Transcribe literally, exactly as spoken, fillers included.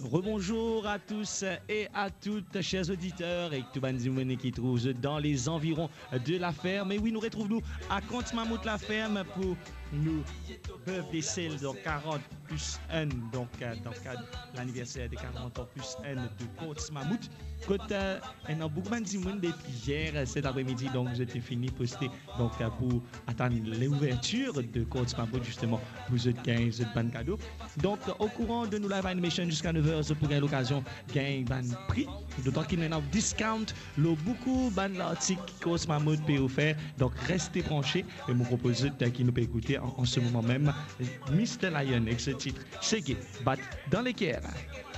Rebonjour à tous et à toutes, chers auditeurs et tout le qui trouve dans les environs de la ferme. Et oui, nous retrouvons-nous à Comte-Mammouth la ferme pour nous bœuf des sels, donc quarante plus un, donc dans le cadre de l'anniversaire de quarante ans plus un de Comte-Mammouth. Côte, euh, et dans beaucoup de monde depuis hier, cet après-midi, donc j'étais fini poster donc pour attendre l'ouverture de Comte-Mammouth justement pour vous gagner ce ban cadeau. Donc au courant de nous live animation jusqu'à neuf heures pour gagner l'occasion gagner un prix. D'autant qu'il y a un discount, le beaucoup ban l'article Comte-Mammouth peut offrir. Donc restez branchés et me propose qui nous peut écouter en, en ce moment même mister Lion avec ce titre Shake It, Bat dans les Kiers.